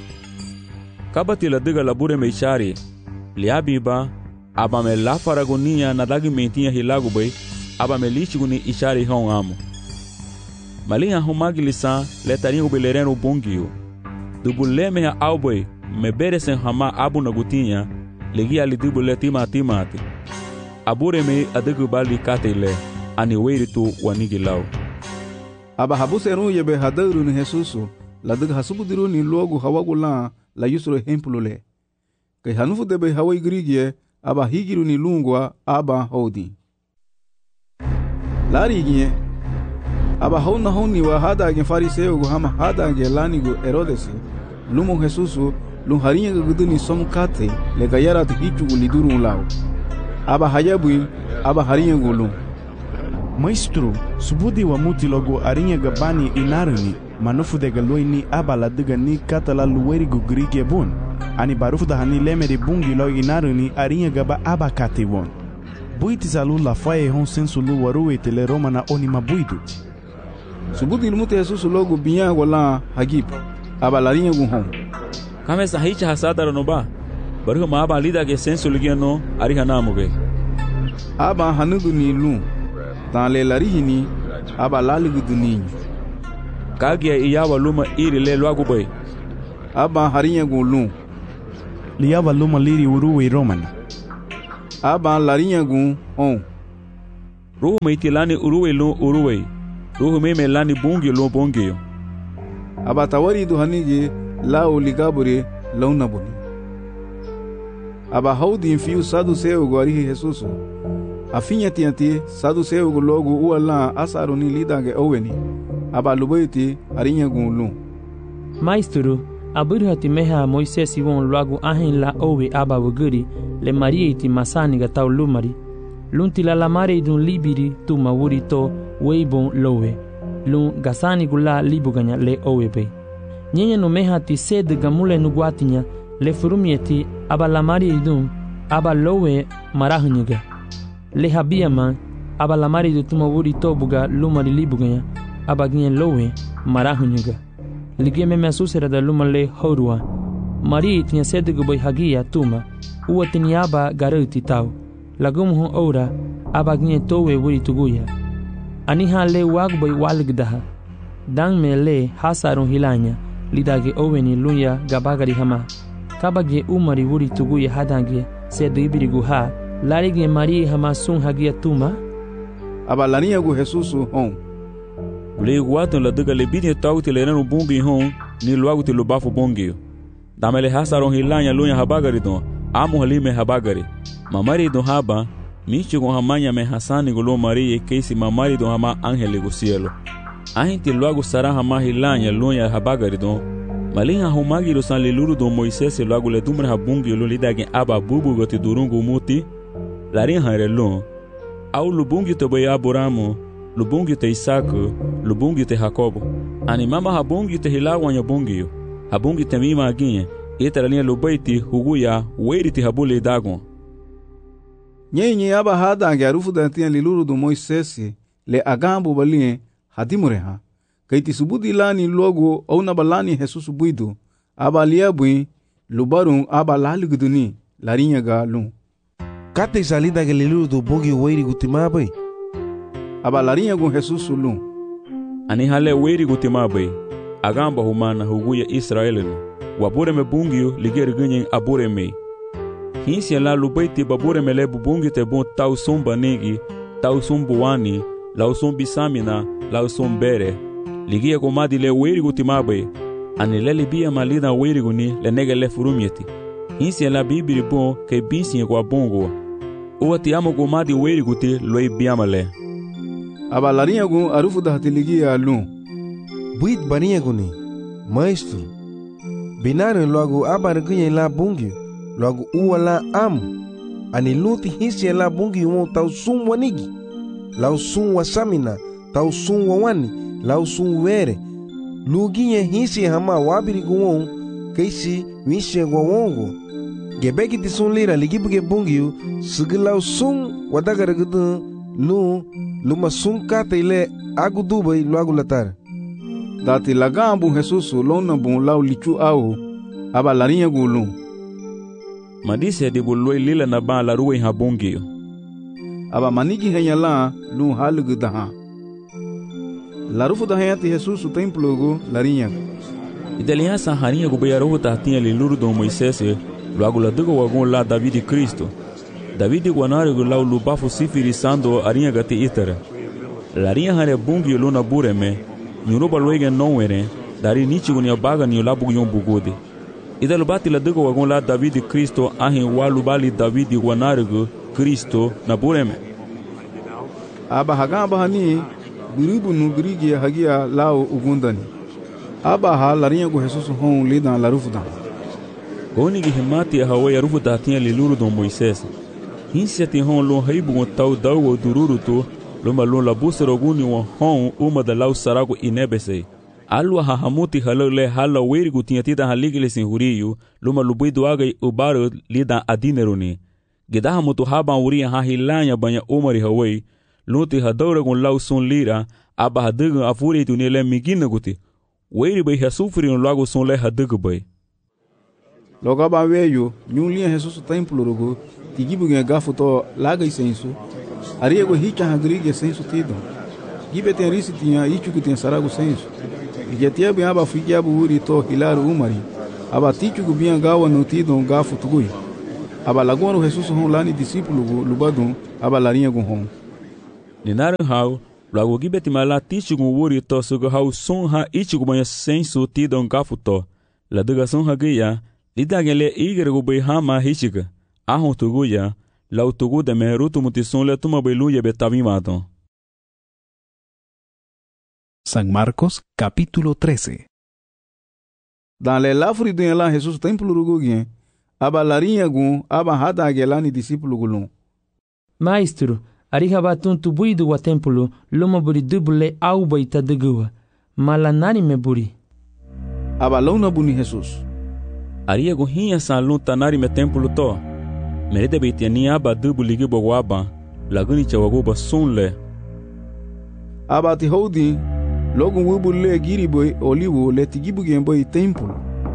Kabati la diga labure me ishari. Liabiba aba me lafaragonia na dagi mentinha hilago bay aba me lichiguni ishari hon amo. Malinha humagilisa letarinho belereno bongio. Dubuleme ha albay me beresen hama abu na gutinha ligia lidibu le timati. Abure me adigu bali katele ani weiritu wanigilau. Aba habuseru yebe hadaru ni Jesus la diga hasubudiru ni logo hawagula la yusro hemplo le. Kai hanufu debe hawai grigie aba higiru ni lungwa aba hodi. Larigie aba hona honi wa hada gen fariseo go hama hada gen lanigo Herodes lumo Jesus lu harinha guduni somkate le gayara te hichu liduru lao. Aba hayabu aba harinha gulu. Maestro, subudi wa muti logo arinha gabani inarani manufu de galoini aba la diga ni katala luweri go grige bon. Ani barufu da hani lemeri bungi lo inarani arinha gaba aba kate won. Buiti salu la faye hon sensu lu waruwe tele romana oni mabuidu. Subudi ilmuti Jesus logo binya wala hagip. Aba larinha gun hon. Kame sahicha hasadara no ba. Baruhu ma aba lida ke sensu ligiano ariha namuge. Aba hanudu ni lu. Tale larihini aba laligu duninho. Kagia iyawa luma iri le loago bay. Aba harinha gun lu. Liyawa luma liri uruwe romana. aba larinha gun on. Ruhu meitilani uruwe lo uruwe. Ruhu meme lani bungi lo bungi. Aba tawari do hanige la oligabure launa boni. Aba haudi fiu saduceu gorihi Jesus. Afinha tianti saduceu go logo uala asaroni lidange oweni. Aba lubaiti arinha gun lu. Maestro, aburhati meha Moisés won logo ahin la owe aba wuguri le marieti masani ga tau lumari. Lunti la lamare dun libiri tu mawuri to weibon lowe. Lun gasani gula libuganya le owe be. Nyenye no meha ti sed gamule nuguatinya le furumieti aba lamari dun aba lowe marahunyiga. Le habiyama aba lamari du tu mawuri to buga lumari libuganya aba gnyen lowe marahunyiga. Ligie me asusera da luma le horua. Mari tinha sed guboy hagia tuma. Ua tiniaba garuti tau. Lagumhu ora aba gnyen towe wuri tuguya. Aniha le wagboy walgdaha. Dang me le hasarun hilanya. Lidage oweni lunya gabagari hama. Kabage umari wuri tuguya hadange sed ibiri guha. Larige mari hama sun hagia tuma. Aba larinha gu Jesusu hon. Le guaton la duga le bini tau te lerano bungi hon ni luagu te lubafu bungi. Damele hasaron hilanya lunya habagari don. Amu halime habagari. Mamari don haba. Michi con hamanya me hasani golo marie keisi mamari don hama angele go cielo. Ahinti luagu sara hama hilanya lunya habagari don. Malinha humagi lo san le luru don Moisés luagu le dumra habungi lo lidage aba bubu gote durungu muti. Larin hanrelon. Au lubungi te boy Abramo. Lubungi te Isaac, lubungi te Jacobo. Animama habungi te hilawanya bungi. Habungi te mima aginye. Itaralinha lubaiti huguya weiri te habule dagon. Nyenye aba hadange arufu dantian liluru do Moisés le agambo balinhe hadimureha. Kaiti subudi lani logo au nabalani Jesus buido. Aba liabui lubarun aba laliguduni larinha ga lun. Kate salida ke liluru do bungi weiri gutimabai. Aba larinha gun Jesus lun. Ani hale weiri gutimabai. Agamba humana huguya Israelino. Wabure me bungio ligeri ganyen abure me. Hinsia la lubaiti babure me lebu bungi te bon tau sumba negi, tau sumbu wani, lau sumbi samina, lau sumbere. Ligia komadi le weiri gutimabai. Ani le libia malida weiri guni le nege le furumieti. Hinsia la bibiri bon ke binsi kwa bongo. Uwa ti amo komadi weiri guti loi biamale. Aba larinha gun arufu da hatiligia lun. Buit barinha guni, maestro. Binaru logo aba ganyen la bungi. Logo ua la am. Ani luti hisi la bungi umo tau sum wanigi. Lau sum wa samina. Tau sum wa wani. Lau sum were. Luginye hisi hama wabiri guwon. Keisi wishe gwa wongo. Gebeki ti sun lira ligibuge bungi. Sigi lau sum wadagara gudu. Luma sum kata ile agu dubai loagu latar. Dati lagambu Jesus lona bun lau lichu au. Aba larinha gu lun. Madise de boloi lila na ba la ruwe habungi. Aba manigi henyala lun halugu daha. La rufu da hayati Jesus o templo go larinha. Ideliha sa harinha go beyaru tahtinha le luru do Moisés, logo la dugo wagon la David Cristo. David guanare go lau lubafu sifiri sando arinha gati itara. Larinha hare bungi luna bureme, nyuruba loige nonwere, dari nichi go baga ni labu yon bugode. Ida lubati la dugo wagon la David Cristo ahin walubali David guanare go Cristo na bureme. Aba hagamba hani biribu nugrigi hagia lao ugundani. Aba ha larinha go Jesus hon lidan la rufuda. Onigi himati hawe rufu tahtinha le luru do Moisés. Hinsia ti hon lo haibu tau dawo dururuto loma lo la busaroguni wa hon uma da lau sarago inebese. Alwa hahamuti halole hala werigu tiatida haligile sin huriyu loma lubidu agai ubaro lida adineruni. Gedaha mutu haban uria hahilanya banya umari hawai luti hadauragun lau sun lira aba hadagun afuri tunile migina guti. Weri bai hasufri no lago sun le hadagu bai. Logo ba veio nyulinha Jesus templo rugo tigibu nge gafu to laga isensu. Aria go hicha hagrige sensu tido. Gibe tem risi tinha ichu que tem sarago sensu. Igetia bem aba fikia buuri to hilaru umari. Aba tichu go bia gawa no tido gafu tugui. aba laguaru Jesus hon lani discípulo go lubadun aba larinha go hon. Ninaru hau lagu gibeti mala tichugo wuri to sugo hau son ha ichugo banha senso tidon gafuto. La duga son hagia lidagele igre go bai hama hichiga. Ahon tuguya la utugu de merutu mutison le tuma bailuya betavimaton. San Marcos capítulo 13. Dans les lafri de la Jesus templo rugugien aba larinha gun aba hada agelani discípulo gulun. Maestro, ariha batun tubuidu wa templo loma buri dubule au baita degua. Malanani me buri. Aba launa buni Jesus. Aria gun hinha san lun tanari me templo to. Merede beitiani aba dubuli gibo waba laguni chawagoba sunle. Aba ti hodi logo wubu le giri boy olivo le tigibu boy templo.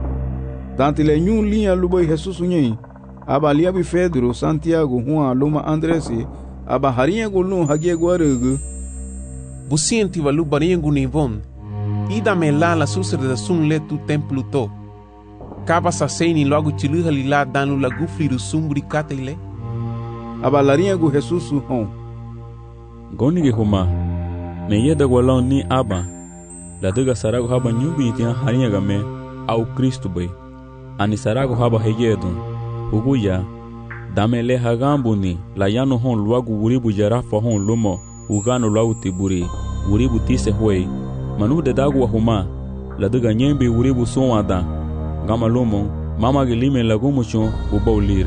Tanti le nyun linha luboy Jesus unyen. Aba liabi Pedro, Santiago, Juan, Loma Andresi, aba harinha golun hagie guaregu. Busienti valu barinha gunivon. Ida me la susre da sun le tu templo to. Kaba saseni logo tiluha lila danu la gufri do sumbri katele. Aba larinha go Jesus hon. Goni ge homa. Me yeda golon ni aba. La duga sarago haba nyubi tia harinha game au Cristo bay. Ani sarago haba heyedun. Uguya damele hagambuni la yano hon luagu wuribu jarafa hon lumo ugano luagu tiburi wuribu tise huei manu de dagu wa huma la duga nyembe wuribu sonwada gama lumo mama gelime lagumu chon uba ulira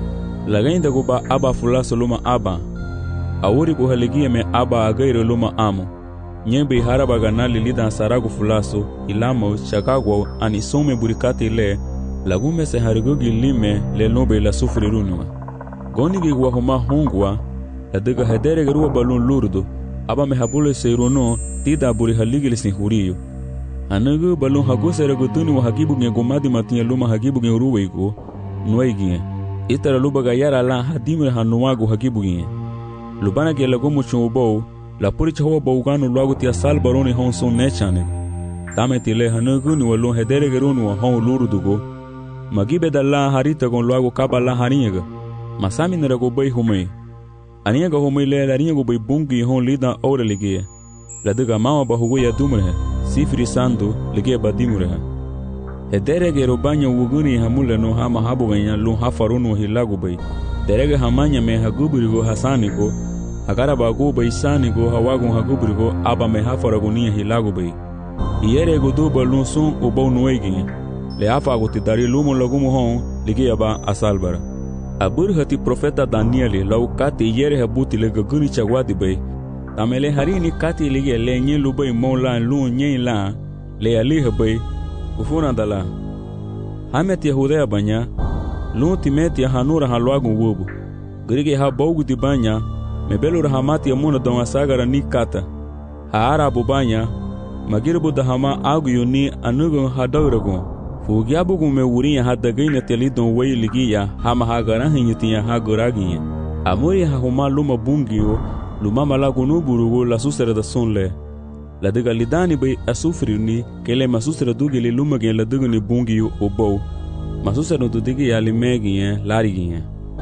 la gainda guba aba fulaso luma aba awuri buhaligie me aba agaire luma amo nyembe haraba ganali lidan saragu fulaso ilamo chakagwa ani some burikati le lagume se harigogi lime le nobe la sufri runwa. Goni gi wahuma hongwa la dega hedere garua balun lurdo aba me habule se runo tida buri haligi le sinhuriyo. Anagu balun hago se regutuni wa hagibu nge gomadi matinha luma hagibu nge uruweigo nuaiginha. Itara luba gayara la hadimre hanuago hagibu nge. Lubana ge lagumu chubou la puri chawa baugano luago tia sal baroni hon son nechane. Tame tile hanagu ni walun hedere garunu wa hon lurdugo. Magibe dalla harita con luago kaba la harinha masami nera go bai humei ania go humei le larinha go bai bungi hon lida ora ligia la duga mama bahugo ya dumre sifri sando ligia badimure hedere ge robanya wuguni hamule no hama habu ganya lu hafarunu hilago bai derege hamanya me hagubirigo hasanigo agara bago bai sanigo hawago hagubirigo aba me hafaragonia hilago bai iere go do balun son o bau noegi le afa go te dari lumo lagumo hon ligia ba asalbara abur hati profeta Danieli lau kati yere habuti le gaguni chagwadi bay tamele harini kati ligia le nye lubay mola lu nye la le ali habay ufuna dala hamet yahudea banya lu timeti hanura halwagu wubu grige ha bogu di banya mebelu rahamati amuna don asagara ni kata ha arabu banya magirbu dahama agu yuni anugo hadawrago fugiabu gume wurinha hadagaina telidon wei ligia hama hagara hinyitia hagoraginha amuri hahuma luma bungio luma malagu nuburugo la susera da sonle la daga lidani bay asufrini kele masusera dugili luma gen la dugni bungio obo masusera dudigi yalimegi lariginha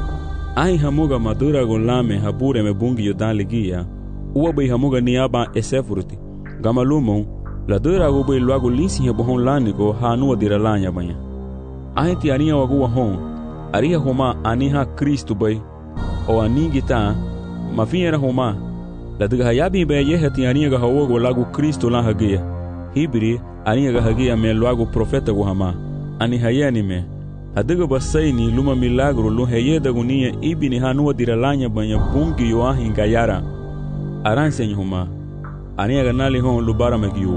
ai hamuga madura golame habure me bungio dan ligia uwa bay hamuga niaba esefurti gamalumon la dura go bay luago linsi hebon lanigo hanu dira lanya banya ai ti aria wago hon aria homa aniha Cristo bay o anigita mafiera homa la duga yabi be ye hati aria ga hawo lago Cristo la hagia hibri aria ga hagia me luago profeta go hama ani hayani me aduga basaini luma milagro lu heyeda gunia ibini hanu dira lanya banya bungi yo ahinga yara aranse homa ania ganali hon lubara megiu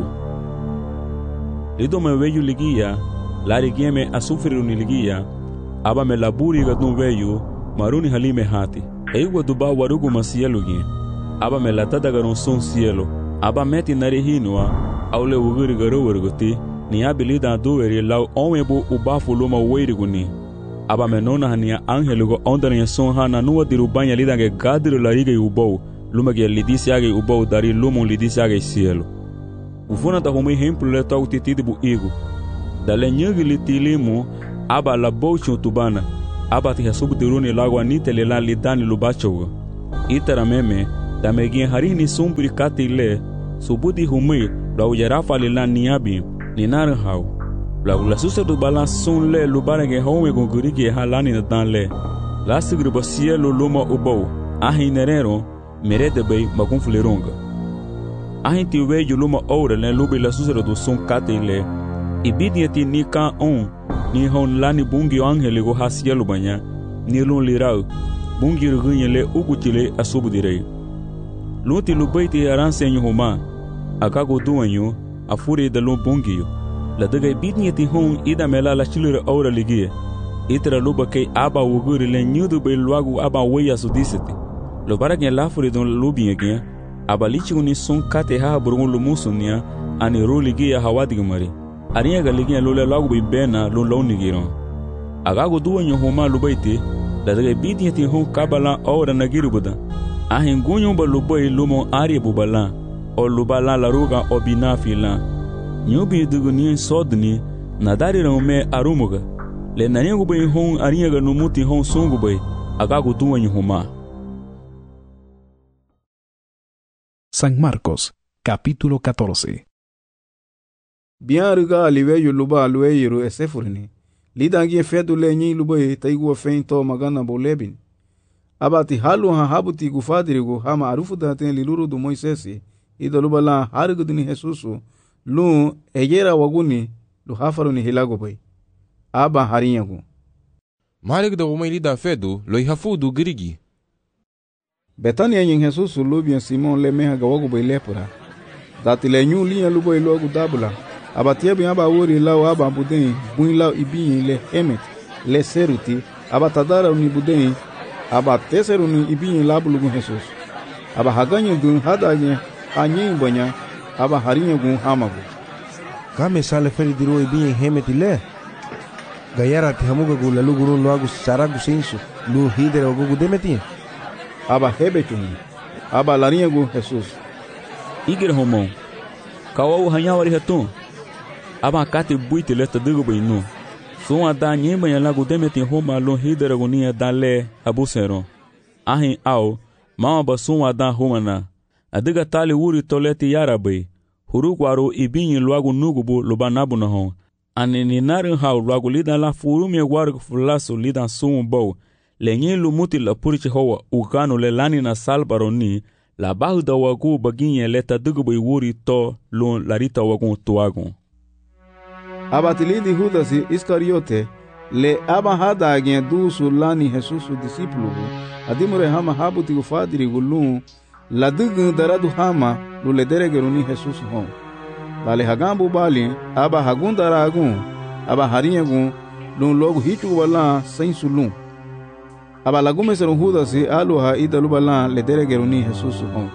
lido me veyu ligia lari gieme asufriru ni ligia aba me laburi gadun veyu maruni halime hati eigo duba warugu masielo gi aba me latada garon son cielo aba meti nari hinwa aule uguri garo warguti ni abilida duweri lau onwebu ubafu luma weiriguni aba me nona hania angelugo ondania son hana nuwa dirubanya lidange gadiru larige ubou lumage lidisi age ubou dari lumon lidisi age cielo ufuna ta homi hemplo le tau titibu igu dale nyagi litilimu aba la bouchu tubana aba ti hasubudiruni lago anitele la lidani lubachogo. Itara meme, damegien harini sumbri kati le, subudi humi, la ujarafa li la niabi, ni naranjau. La susa du balan sun le lubarege home gunguriki halani na dan le. La sigriba cielo luma ubou, ahi nerero, merede bay magunfuleronga. Ahi ti weju luma ora le lubi la susa du sun kati le, ibidiati ni ka on, ni hon lani bungi angeli go hasielu banya, ni lun lirau, bungi rugunye le ugutile asubudirei. Lunti lubaiti aransenyo homa, akago duanyo, afure da lun bungiyo. La daga ibidiati hon ida mela la chilure ora ligie. Itra luba kei aba wuguri le nyudu be luagu aba weya sudisiti. Lubara gen lafuri don lubi gen, aba lichi uni sun kate haha burungu lumusunia, ani ru ligia hawadigumari. Ariya ga ligia lule luagu be bena lu launigiron. Agago duanyo homa lubaiti, la daga ibidiati hon kabala ora nagiru buda. Ahin gunyo ba lubai lumo ari bubala, o lubala la ruga o binafi la. Nyubi duguni sodni, nadari raume arumuga. Le naniagu bay hon ariaga numuti hon sungu bay, agago duanyo homa. San Marcos, capítulo 14. Bianruga aliveyo luba lueiro esefurni. Lidangie fedu le nyi lubai taigu feinto magana bolebin. Abati halu ha habuti gufadirigo hama arufu daten liluru du Moisesi, ida lubala harigudini Jesusu, lu ejera waguni lu hafaruni hilago bay. Aba harinyagu. Malik da umay da fedu lo ihafudu girigi. Betania yin Jesusu lubian Simon le meha gawagu bay lepura. Dati le nyu liya luboy logu dabula. Abatia bi aba wori lao aba budin buin lao ibin le emet le seruti aba tadara uni budin aba teseru ni ibin labulugu Jesus. Aba haganyu dun hadanye anyin banya aba harinyagu hamagu. Kame sale feri diro ibin hemeti le. Gayara ti hamuga gu lalu gurun lo agu saragu sensu lu hidere ogu demeti. Aba hebetuni aba larinyagu Jesus. Igir homon. Kawau hanyawari hatun. Aba kate buite lesta digo baynu. Son ada nyemba ya lagu demeti homa lo hidere gonia dale abuseron. Ahin au mama basun ada homana. Adiga tali wuri toleti yarabai. Hurukwaro ibinyi luagu nugubu lubanabu na hon. Anini narin hau luagu lidan la furumye waru fulasu lidan sumu bau. Lenye lumuti la purichi hoa ukanu le lani na salbaroni. La bahu da wagu baginye leta dugubai wuri to lun larita wagun tuagun. Abatilidi Judasi Iscariote le aba hada agen dusu lani Jesusu disipulu. Adimure hama habuti ufadiri gulun la dugun daradu hama lule deregeruni Jesusu hon. Dale hagambu bali aba hagundara agun aba harinyagun lun logu hichu wala sensulun. Aba lagume serun Judasi aluha idalubala le deregeruni Jesusu hon.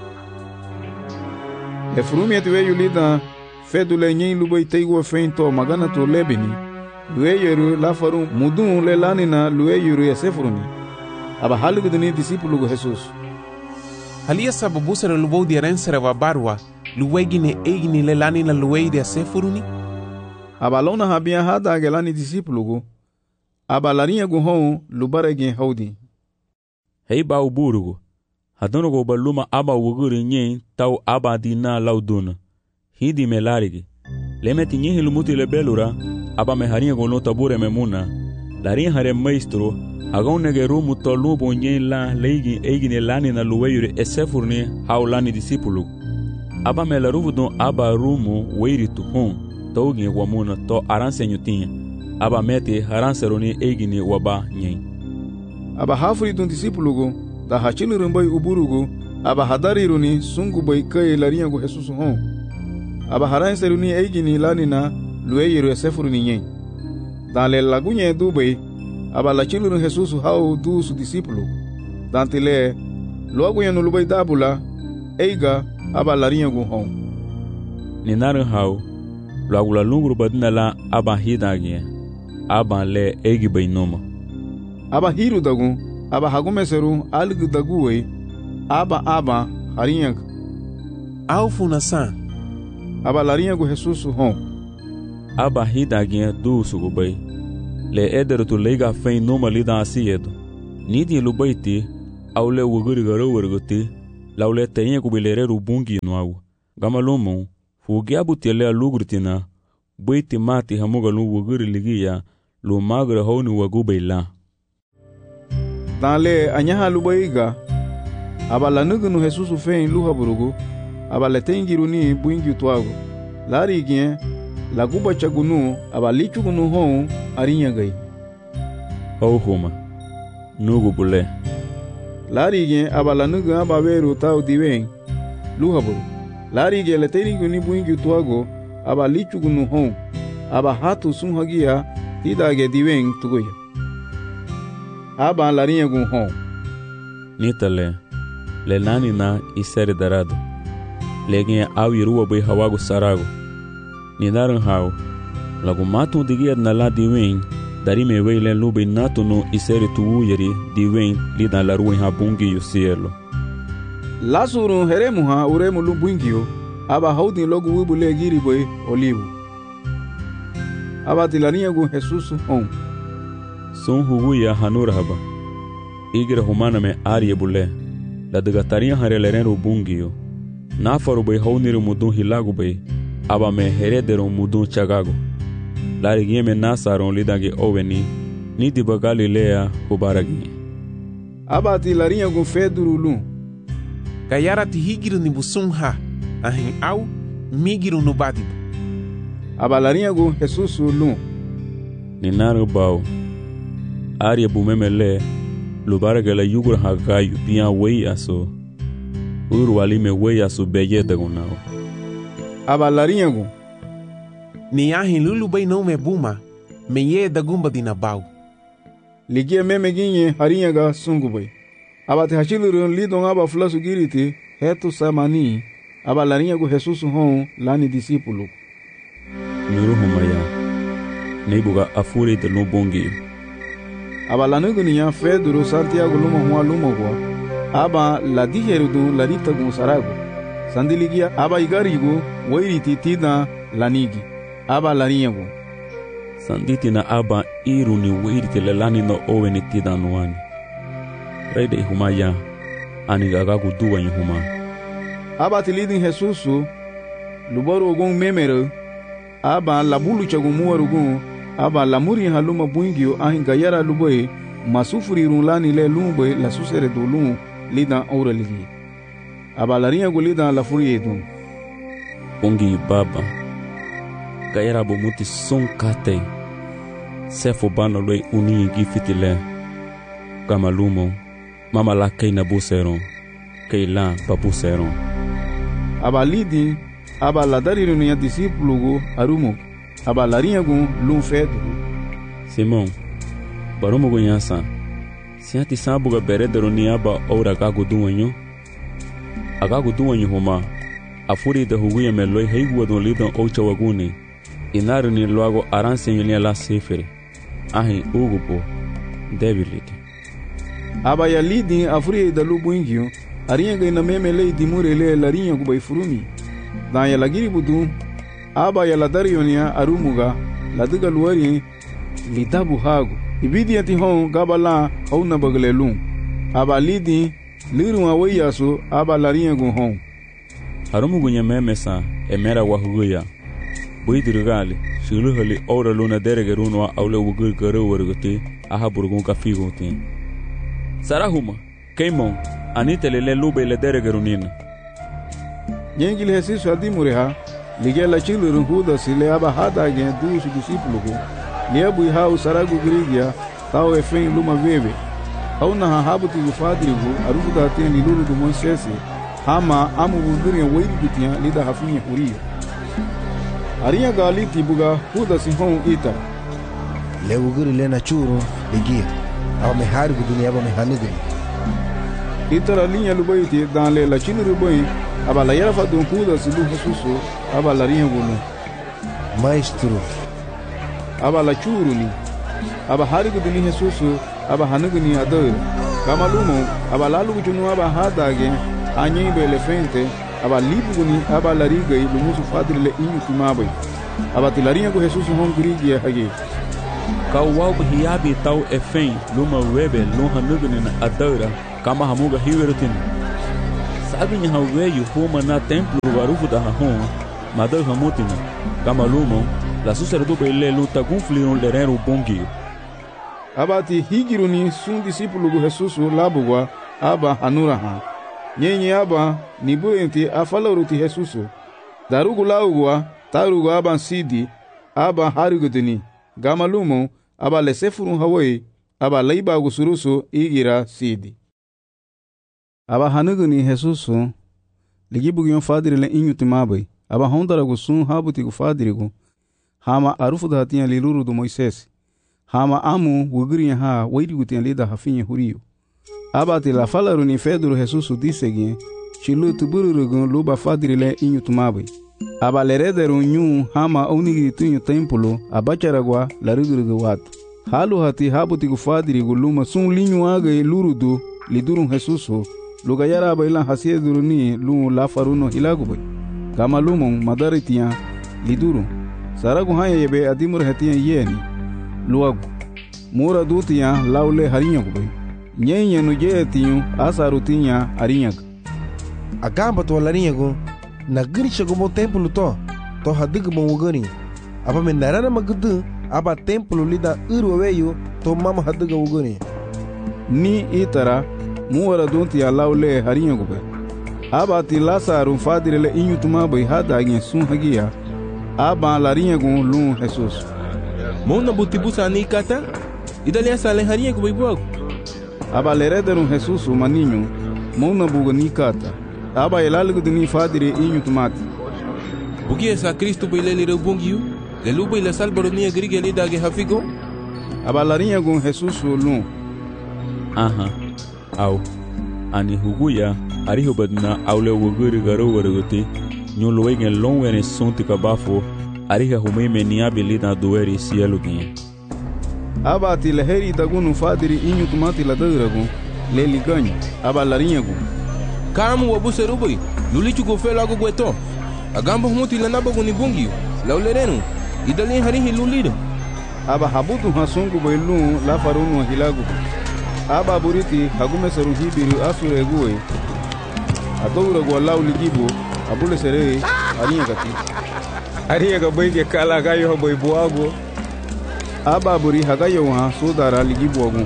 Le furumi atiweyu lida fedu le nyin lubai teigu feinto magana to lebini. Lueyeru lafaru mudun le lanina lueyeru esefuruni. Aba halugudini disipulugu Jesus. Halia sababusera lubou di arensera wa barwa, luegine eigini le lanina luei de esefuruni. Aba lona habia hada gelani disipulugu. Aba larinha guhon lubaregen haudi. Hei ba uburugu. Hadonogo baluma aba wuguri nyen tau aba dina lauduna. Hidi melarigi. Lemeti nyehi lumuti le belura, aba meharinha gon tabure memuna. Larin hare maestro, hagon nege rumu to lubo nyen la leigi eigine lani na luweyure esefurni haulani disipulu. Aba melaruvu don aba rumu weiri tuhon, taugi wamuna to aransenyo tinha. Aba meti haranseroni eigine waba nyen. Aba hafuri don disipulugo, da hachilurumbai uburugo, aba hadariruni sungu bai kai larinha go Jesus hon. Aba haranseruni eigini lanina lueyiru esefuruni nyen. Dale lagunye dubai, aba lachilurun Jesus hau du su disipulu. Dantile, luagunye nulubai dabula, eiga aba larinha go hon. Ninarin hau, luagula lungru badina la aba hidagie, aba le eigi bai noma. Aba hiru dagun, aba hagumeseru algu daguwe, aba harinha. Au funasan. Aba larinha go Jesus hon. Aba hidagie du sugubai. le eder tu leiga fein numa lida asiedo. Nidi lubaiti au le wuguri garo wergote lau le tenye kubilere rubungi nuau. Gama lomo fugiabu tele alugurtina baiti mati hamuga lu wuguri ligia lu magre honi wagubeila. Tale anyaha lubaiga abala nugunu Jesusu fein luha burugu abala tengiruni buingi tuago lari gien la guba chagunu abalichu gunu hon arinya gai homa nugu bule lari gien abala nugu abaveru tau diwen luha buru lari gien la tengiruni buingi tuago abalichu gunu hon aba hatu sunhagia tidage diwen tugoya aba larinya gun hon nitale le nani na isere darado legin au yeruwa bai hawago sarago ni daran hau lagu matu digia na la diwen dari me weile lube nato no isere tu yeri diwen li dan la ruin habungi yo cielo la suru heremu ha uremu lubungio aba haudin logu wibu le giri bai olivu aba tilania gun Jesus on son huguya hanura haba igira humana me arie bule la degataria hareleren rubungio na faru bai hauniru mudun hilagu bai aba me heredero mudun chagago la rigieme nasaron lidage oveni ni diba Galilea hubaragi aba tilarinha gun feduru lu gayara ti higiru ni busunha ahin au migiru no badibu aba larinha gun Jesus lu ni naru bau arie bumemele lubaragala yugur hagayu biya wei aso urwali me wei aso beye dagunao aba larinha gun ni ahin lulu bai não me buma me ye dagumba dinabau ligia meme ginye harinha ga sungu bai aba te hachilurun lidon aba flasu giriti hetu samani aba larinha gun Jesus hon lani discípulo nuru humaya neibuga afure de lubongi aba lanugu niya Pedro Santiago luma huwa luma huwa aba la diherudu la ritagu sarago sandiligia aba igarigu wairiti tina lanigi aba larinyagu sanditi na aba iru ni wairiti le lani no oweni tina nuani reide humaya anigagagu duwa huma aba tilidin Jesusu luboru ogun memero aba labulu chagu muwarugun aba lamuri haluma buingio ahin gayara luboy masufuri runlani le lumboy la susere dolun lidan aura ligi aba larinha golida la furi edun ongi baba gayara bo muti son kate sefo bano loy uni gifitile kamalumo mama la kaina buseron kaila papuseron aba lidi aba la dariru ni discípulo go arumo aba larinha gun lum fedo Simon baromo gonhasa se ati sabuga beredero ni aba ora gago duanho agago duanho homa afuri de huguya meloi heigua don lidan ocha waguni inaru ni logo aransenyo la sefere ahi ugupo debilite aba ya lidi afuri de lubuingio arinha gaina memele dimurele larinha gu bai furumi dan ya lagiri budu aba ya ladarionia arumuga ladiga luari litabu hago ibidi ati hon gabala hauna baglelun aba lidi liru awayaso aba larinha gun hon arumugu nyamemesa emera wahuguya buidirgali shiluhali ora luna deregerunwa aule wugur garo wargote aha burgun kafigote sarahuma keimon anitelele lube le deregerunina Nyengil Jesus adimureha ligela chilurun huda sile aba hada gen dusu discípulo liebu hau saragu grigia tau efen luma veve hauna hahabuti gufadrigo aruda teni lulu do Moisés hama amu buduria weiri gutia lida hafunya huria aria galiti buga huda sihon ita lewuguri lena churu ligia aba me hargu dunia aba me hanidri itara linha lubaiti dan le la chiluru boy aba la yara fadun huda silu Jesusu aba la rinha gulu maestro aba la churu ni aba harigu dini Jesusu aba hanugu ni ador kama lumo aba lalu junu aba hadage anyi be elefante aba libu ni aba la riga lumusu fadri le inyu timabai aba tilarinha go Jesusu hon grigi hage ka wau hiabi tau efem luma webe lunha nugnin adara kama hamuga hiwerutin sabe nya haweyu homa na templo warufu da hon madar hamutina kama lumo la susera do bele luta conflion lerero bongio abati higiruni sun discípulo do Jesus labugwa aba hanura ha nyenye aba nibuenti afalaruti Jesus darugu laugwa tarugu aba sidi aba harugudini gamalumo aba lesefurun hawai aba laiba gusuruso igira sidi aba hanuguni Jesus ligibugion fadire inyutimabai aba hondara gusun habuti gufadirigo hama arufu da tinha liluru do Moisés hama amu wugriya ha wairi gutinha lida hafinha hurio abati la falaru ni Pedro Jesus disegin chilu tubururugun luba fadirile inyutumabai aba lerederu nyu hama onigiri tunyu templo abacharagwa larugurugu watu halu hati habuti gufadirigo luma sun linyu agai lurudu lidurun Jesus lugayara aba ilan hasieduru ni lu la faruno hilagubai kama lumon madaritiya lidurun saragu hanya yebe adimur hetiya yeni luagu mura dutiya laule harinyagu bai nyenye no jetiyu asarutinya arinyagu agamba to larinyagu na girisha go templo to hadig mo wugani aba men narana magdu aba templo lida urweyu to mama hadig wugani ni itara mura dutiya laule harinyagu bai aba ti lasaru fadirele inyutuma bai hadagin sun hagiya aba larinyagu lu Jesus mona butibusa ni kata idalia sale harinyagu bai buagu aba lerederu Jesus maninho mona buga ni kata aba elalgu dini fadire inyutumati bugia sa Cristo bai lele bongiu le lubai la salbaro ni agrige le dage hafigo aba larinyagu Jesus lu aha au ani huguya ariho badna aule woguri garo wargote nyolo wegen longwene sonti kabafo ariha humeme ni abilida doeri cielo guinha abati leheri dagunu fadiri inyutumati la dadragu leli ganho aba larinyagu kamu wabuserubai lulichu gofelo ago gweto agamba humuti la nabagu ni bungiu laulerenu idalin harihi lulida aba habutu hasungu bailu la farunu hilagu aba buriti hagume saru hibiru asureguwe adowragu allahu ligibo abule sere arinyagati ariyaga baige kala gayo boy buago aba buri hagayo ha sudara ligibo agu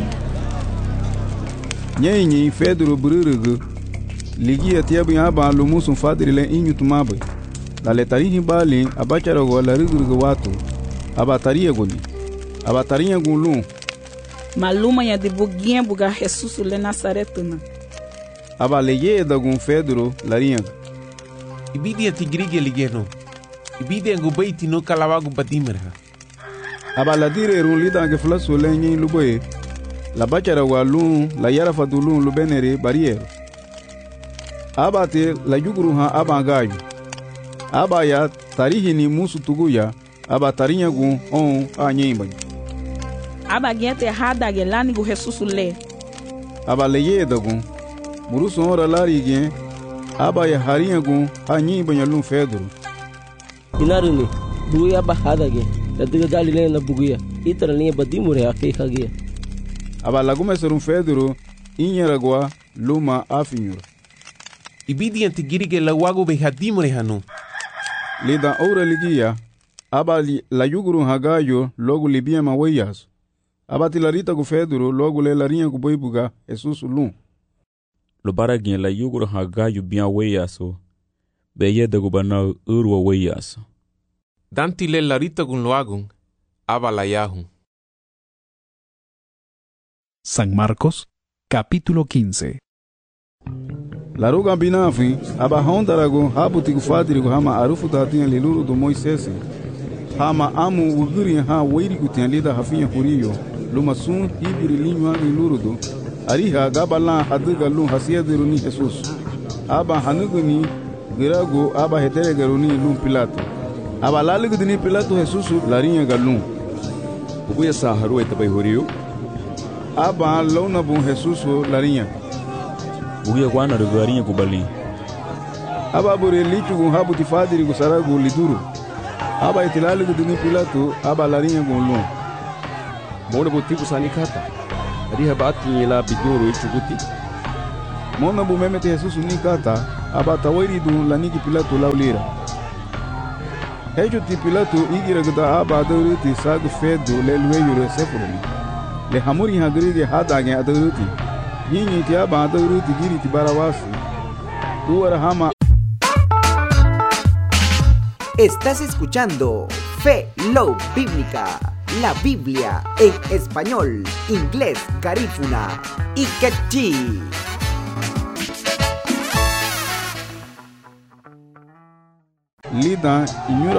nyenyi Pedro bururugu ligia tiabu aba lumusun fadirile inyutumabe la letarihi bali abacharago la rugurugu watu aba tariyagoni aba tariyagulu maluma ya de buguinha buga Jesus le Nazaretuna aba leye dagun Pedro larinyaga ibidi atigrige ligeno ibidi ngubaiti no kalawagu badimera aba ladire run lidange flaso lenyi luboye la bachara walun la yara fadulun lubenere barriere aba te la yuguru ha aba gayu aba ya tarihi ni musu tuguya aba tarinyagu on anyimba aba gente errada gelani go Jesus le aba leye dagun muruso ora larige aba ya harinyagu anyimba nyalun Pedro inaruni buya bahadage ladiga dalile na buguya itara ni badimure akikagia aba lagume serun Pedro inyaragwa luma afinyura ibidi antigirige la wago be hadimure hanu lida ora ligia aba la yuguru hagayo logo libia mawayas aba tilarita gu Pedro logo le larinha gu boibuga Jesus lu lo baragin la yuguru hagayo bia wayaso beye de gubana urwa wayaso danti le larita gun loagun aba la yahu. San Marcos, capítulo 15. La ruga binafi aba hondarago habuti gu fadirigo hama arufu datinha liluru do Moisés hama amu uguri ha wairi gutinha lida hafinha huriyo luma sun hibiri linwa liluru do ariha gabala hadiga lu hasiediru ni Jesus aba hanuguni girago aba heteregaru ni lu Pilato aba laligu ni Pilato Jesus larinha galun ubuya sa haru etabai huriyo aba launa bu Jesus larinha bugia kwana rugarinha kubali aba bure lichu habuti fadirigo sarago liduru aba itilaligu ni Pilato aba larinha gulu Mona botibu sani kata. Riha bati la biduru ichuguti. Mona bu memete Jesus ni kata abata wairi du laniki Pilato laulira. Hejo ti Pilato igira gada abada ruti sag fedo le lueyo sefuruni. Le hamuri hagridi hadage adaruti. Yinyi ti abada ruti giri ti barawasi. Duara hama. Estás escuchando Fe Love Bíblica, la Biblia en español, inglés, garífuna y quechí. Lida inyura